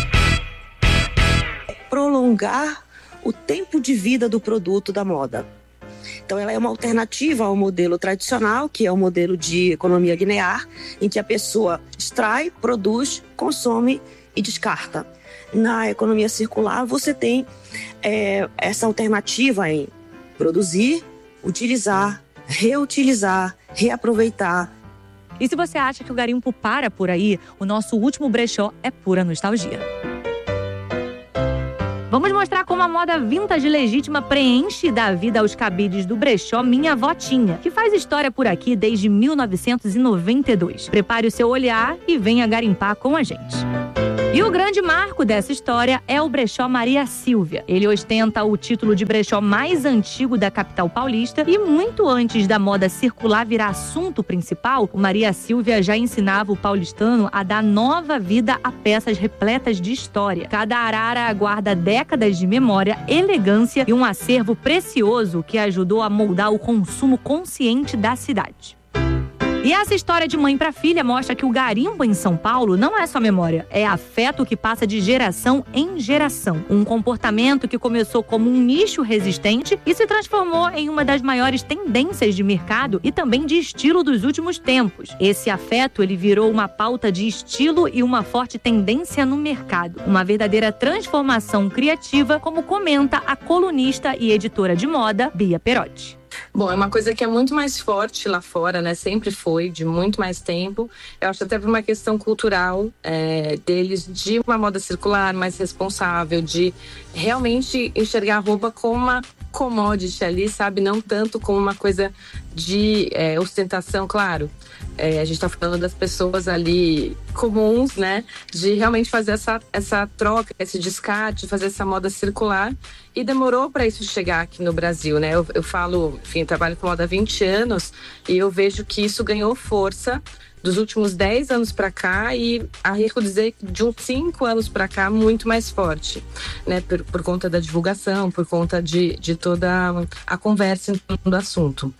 Prolongar o tempo de vida do produto da moda. Então, ela é uma alternativa ao modelo tradicional, que é o modelo de economia linear, em que a pessoa extrai, produz, consome e descarta. Na economia circular, você tem essa alternativa em produzir, utilizar, reutilizar, reaproveitar. E se você acha que o garimpo para por aí, o nosso último brechó é pura nostalgia. Vamos mostrar como a moda vintage legítima preenche da vida aos cabides do brechó Minha Votinha, que faz história por aqui desde 1992. Prepare o seu olhar e venha garimpar com a gente. E o grande marco dessa história é o brechó Maria Sílvia. Ele ostenta o título de brechó mais antigo da capital paulista e muito antes da moda circular virar assunto principal, o Maria Sílvia já ensinava o paulistano a dar nova vida a peças repletas de história. Cada arara guarda décadas de memória, elegância e um acervo precioso que ajudou a moldar o consumo consciente da cidade. E essa história de mãe para filha mostra que o garimpo em São Paulo não é só memória, é afeto que passa de geração em geração. Um comportamento que começou como um nicho resistente e se transformou em uma das maiores tendências de mercado e também de estilo dos últimos tempos. Esse afeto, ele virou uma pauta de estilo e uma forte tendência no mercado. Uma verdadeira transformação criativa, como comenta a colunista e editora de moda, Bia Perotti. Bom, é uma coisa que é muito mais forte lá fora, né? Sempre foi, de muito mais tempo. Eu acho até por uma questão cultural deles, de uma moda circular mais responsável, de realmente enxergar a roupa como uma commodity ali, sabe? Não tanto como uma coisa de ostentação, claro. A gente está falando das pessoas ali comuns, né? De realmente fazer essa troca, esse descarte, fazer essa moda circular. E demorou para isso chegar aqui no Brasil, né? Eu falo, enfim, trabalho com moda há 20 anos e eu vejo que isso ganhou força dos últimos 10 anos para cá e arrisco dizer que de uns 5 anos para cá muito mais forte, né? Por conta da divulgação, por conta de toda a conversa em torno do assunto.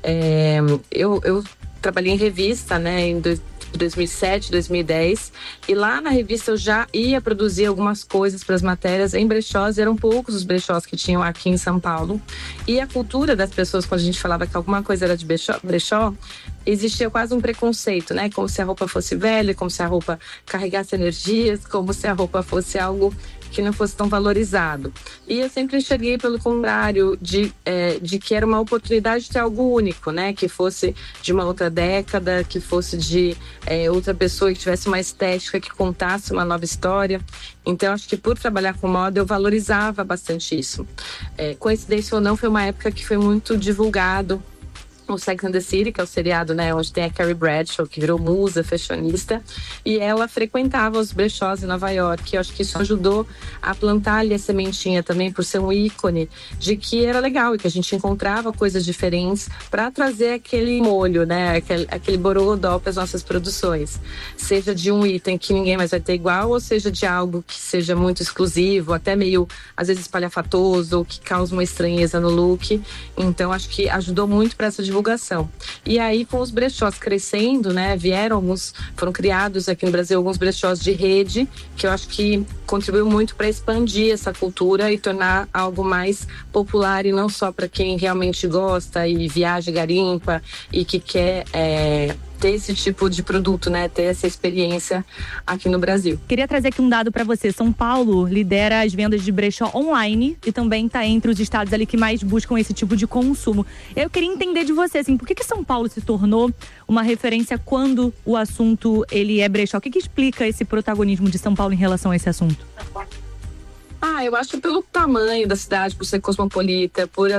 Eu trabalhei em revista, né, em 2007, 2010, e lá na revista eu já ia produzir algumas coisas para as matérias em brechós, eram poucos os brechós que tinham aqui em São Paulo, e a cultura das pessoas, quando a gente falava que alguma coisa era de brechó, existia quase um preconceito, né, como se a roupa fosse velha, como se a roupa carregasse energias, como se a roupa fosse algo que não fosse tão valorizado. E eu sempre enxerguei pelo contrário, de que era uma oportunidade de ter algo único, né? Que fosse de uma outra década, que fosse de outra pessoa que tivesse uma estética, que contasse uma nova história. Então, acho que por trabalhar com moda, eu valorizava bastante isso. Coincidência ou não, foi uma época que foi muito divulgado o Sex and the City, que é o seriado, né, onde tem a Carrie Bradshaw, que virou musa, fashionista, e ela frequentava os brechós em Nova York. Eu acho que isso ajudou a plantar ali a sementinha também, por ser um ícone de que era legal e que a gente encontrava coisas diferentes para trazer aquele molho, né, aquele borogodó para as nossas produções. Seja de um item que ninguém mais vai ter igual, ou seja de algo que seja muito exclusivo, até meio, às vezes, espalhafatoso, ou que causa uma estranheza no look. Então, acho que ajudou muito para essa divulgação. E aí, com os brechós crescendo, né, foram criados aqui no Brasil alguns brechós de rede, que eu acho que contribuiu muito para expandir essa cultura e tornar algo mais popular e não só para quem realmente gosta e viaja, garimpa e que quer ter esse tipo de produto, né? Ter essa experiência aqui no Brasil. Queria trazer aqui um dado para você. São Paulo lidera as vendas de brechó online e também está entre os estados ali que mais buscam esse tipo de consumo. Eu queria entender de você, assim, por que São Paulo se tornou uma referência quando o assunto ele é brechó? O que explica esse protagonismo de São Paulo em relação a esse assunto? Eu acho pelo tamanho da cidade, por ser cosmopolita, por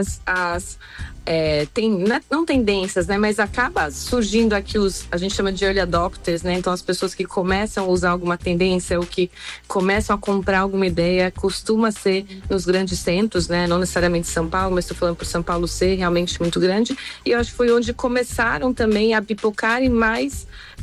não tendências, né? Mas acaba surgindo aqui a gente chama de early adopters, né? Então as pessoas que começam a usar alguma tendência ou que começam a comprar alguma ideia, costuma ser nos grandes centros, né? Não necessariamente São Paulo, mas estou falando por São Paulo ser realmente muito grande. E eu acho que foi onde começaram também a pipocarem mais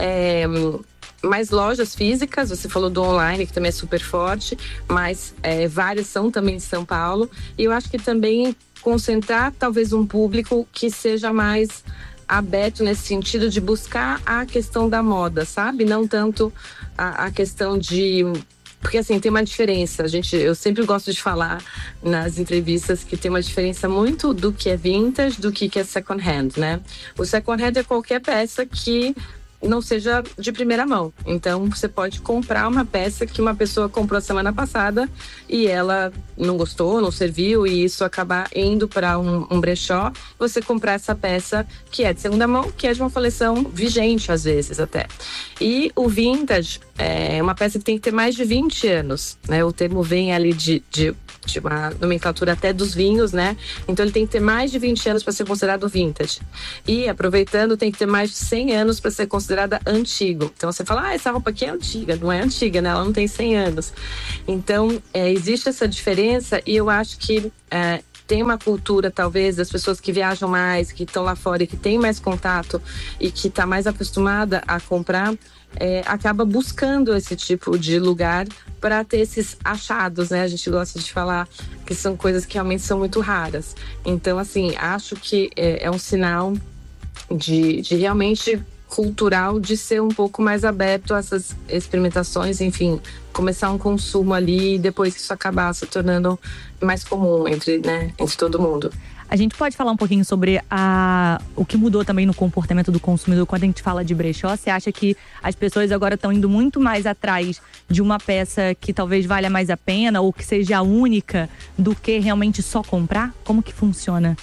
lojas físicas. Você falou do online, que também é super forte, mas várias são também de São Paulo. E eu acho que também concentrar talvez um público que seja mais aberto nesse sentido de buscar a questão da moda, sabe? Não tanto a questão de... Porque assim, tem uma diferença. Eu sempre gosto de falar nas entrevistas que tem uma diferença muito do que é vintage, do que é second hand, né? O second hand é qualquer peça que não seja de primeira mão. Então, você pode comprar uma peça que uma pessoa comprou semana passada e ela não gostou, não serviu, e isso acabar indo para um brechó, você comprar essa peça que é de segunda mão, que é de uma coleção vigente, às vezes, até. E o vintage é uma peça que tem que ter mais de 20 anos, né? O termo vem ali de uma nomenclatura até dos vinhos, né? Então ele tem que ter mais de 20 anos para ser considerado vintage. E, aproveitando, tem que ter mais de 100 anos para ser considerada antigo. Então você fala, essa roupa aqui é antiga. Não é antiga, né? Ela não tem 100 anos. Então, existe essa diferença, e eu acho que tem uma cultura, talvez, das pessoas que viajam mais, que estão lá fora e que tem mais contato e que está mais acostumada a comprar, acaba buscando esse tipo de lugar para ter esses achados, né? A gente gosta de falar que são coisas que realmente são muito raras. Então, assim, acho que é um sinal de realmente cultural, de ser um pouco mais aberto a essas experimentações, enfim, começar um consumo ali e depois isso acabar se tornando mais comum entre todo mundo. A gente pode falar um pouquinho sobre o que mudou também no comportamento do consumidor quando a gente fala de brechó? Você acha que as pessoas agora estão indo muito mais atrás de uma peça que talvez valha mais a pena ou que seja única do que realmente só comprar? Como que funciona?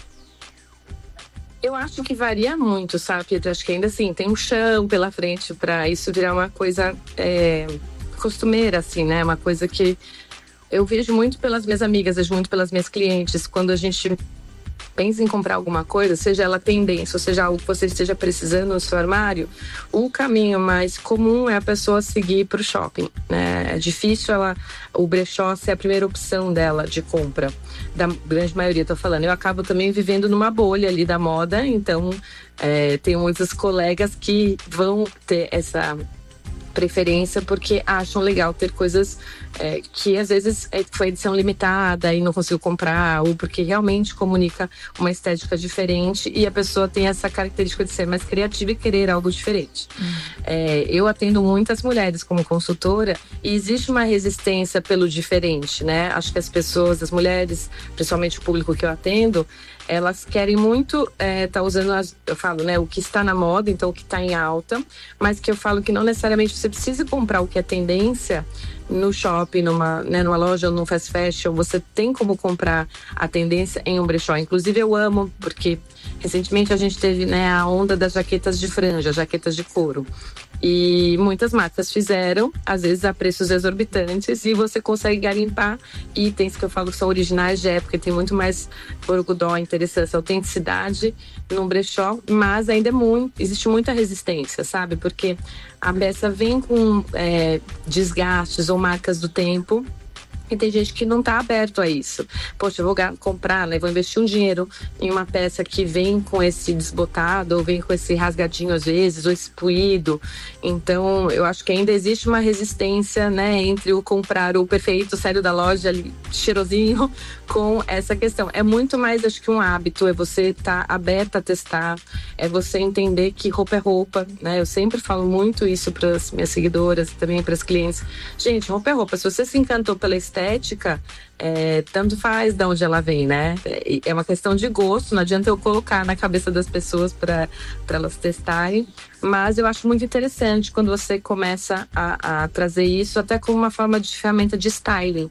Eu acho que varia muito, sabe, Pedro? Acho que ainda assim tem um chão pela frente para isso virar uma coisa costumeira, assim, né? Uma coisa que eu vejo muito pelas minhas amigas, vejo muito pelas minhas clientes. Quando a gente pensa em comprar alguma coisa, seja ela tendência, ou seja algo que você esteja precisando no seu armário, o caminho mais comum é a pessoa seguir para o shopping, né? É difícil o brechó ser a primeira opção dela de compra, da grande maioria, tô falando. Eu acabo também vivendo numa bolha ali da moda, então tenho muitos colegas que vão ter essa preferência porque acham legal ter coisas que às vezes foi edição limitada e não consigo comprar, ou porque realmente comunica uma estética diferente e a pessoa tem essa característica de ser mais criativa e querer algo diferente. Eu atendo muitas mulheres como consultora e existe uma resistência pelo diferente, né? Acho que as mulheres, principalmente o público que eu atendo, elas querem muito tá usando, eu falo, né, o que está na moda, então o que está em alta, mas que eu falo que não necessariamente você precisa comprar o que é tendência no shopping, numa loja ou num fast fashion. Você tem como comprar a tendência em um brechó. Inclusive eu amo, porque recentemente a gente teve, né, a onda das jaquetas de franja, jaquetas de couro. E muitas marcas fizeram, às vezes a preços exorbitantes, e você consegue garimpar itens que eu falo que são originais de época, tem muito mais orgulho, interessância, autenticidade num brechó, mas ainda existe muita resistência, sabe? Porque a peça vem com desgastes ou marcas do tempo. E tem gente que não está aberto a isso. Poxa, eu vou comprar, né? Vou investir um dinheiro em uma peça que vem com esse desbotado, ou vem com esse rasgadinho às vezes, ou esse puído. Então, eu acho que ainda existe uma resistência, né? Entre o comprar o perfeito, sério da loja, ali, cheirosinho, com essa questão. É muito mais, acho que um hábito, é você estar aberta a testar, é você entender que roupa é roupa, né? Eu sempre falo muito isso para as minhas seguidoras e também para as clientes. Gente, roupa é roupa. Se você se encantou pela estética, tanto faz de onde ela vem, né? É uma questão de gosto, não adianta eu colocar na cabeça das pessoas para elas testarem, mas eu acho muito interessante quando você começa a trazer isso até como uma forma de ferramenta de styling.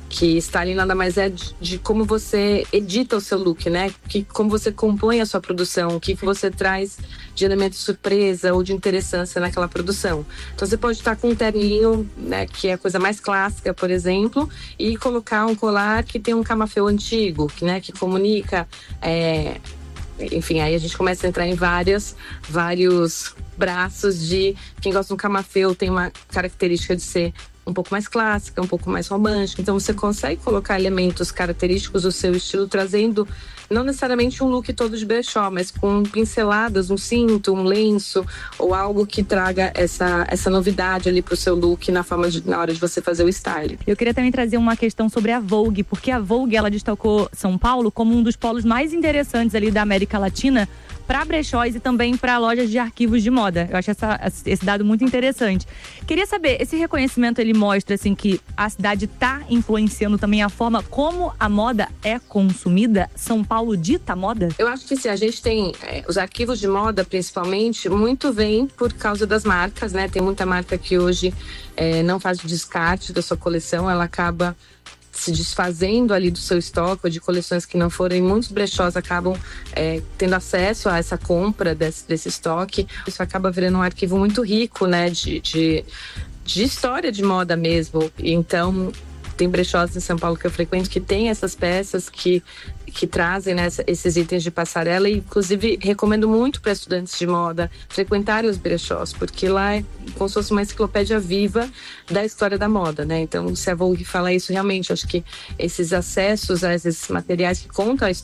Que styling nada mais é de como você edita o seu look, né? Como você compõe a sua produção, o que você traz de elemento de surpresa ou de interessância naquela produção. Então você pode estar com um terninho, né, que é a coisa mais clássica, por exemplo, e colocar um colar que tem um camafeu antigo, que comunica... Enfim, aí a gente começa a entrar em vários braços de quem gosta de um camafeu tem uma característica de ser um pouco mais clássica, um pouco mais romântica. Então você consegue colocar elementos característicos do seu estilo, trazendo não necessariamente um look todo de brechó, mas com pinceladas, um cinto, um lenço ou algo que traga essa novidade ali pro seu look na hora de você fazer o style. Eu queria também trazer uma questão sobre a Vogue, porque a Vogue, ela destacou São Paulo como um dos polos mais interessantes ali da América Latina para brechós e também para lojas de arquivos de moda. Eu acho esse dado muito interessante. Queria saber, esse reconhecimento ele mostra assim que a cidade está influenciando também a forma como a moda é consumida? São Paulo dita moda? Eu acho que sim, a gente tem os arquivos de moda, principalmente, muito vem por causa das marcas, né? Tem muita marca que hoje não faz o descarte da sua coleção, ela acaba se desfazendo ali do seu estoque ou de coleções que não forem, muitos brechós acabam tendo acesso a essa compra desse estoque. Isso acaba virando um arquivo muito rico, né, de história de moda mesmo. Então, tem brechós em São Paulo que eu frequento que tem essas peças que trazem, né, esses itens de passarela, e inclusive recomendo muito para estudantes de moda frequentarem os brechós, porque lá é como se fosse uma enciclopédia viva da história da moda, né? Então, se a Vogue fala isso, realmente, acho que esses acessos a esses materiais que contam